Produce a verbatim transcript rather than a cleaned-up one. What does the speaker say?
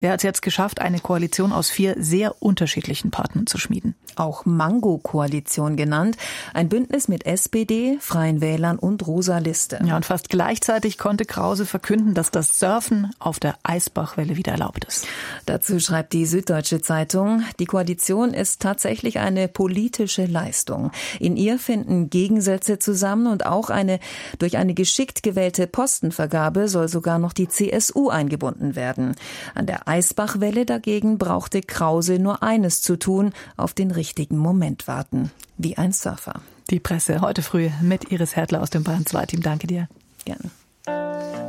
Er hat es jetzt geschafft, eine Koalition aus vier sehr unterschiedlichen Partnern zu schmieden. Auch Mango-Koalition genannt. Ein Bündnis mit S P D, Freien Wählern und Rosa Liste. Ja, und fast gleichzeitig konnte Krause verkünden, dass das Surfen auf der Eisbachwelle wieder erlaubt ist. Dazu schreibt die Süddeutsche Zeitung, die Koalition ist tatsächlich eine politische Leistung. In ihr finden Gegensätze zusammen und auch eine durch eine geschickt gewählte Postenvergabe soll sogar noch die C S U eingebunden werden. An der Eisbachwelle dagegen brauchte Krause nur eines zu tun, auf den richtigen Moment warten. Wie ein Surfer. Die Presse heute früh mit Iris Hertler aus dem Bayern zwei Team. Danke dir. Gerne.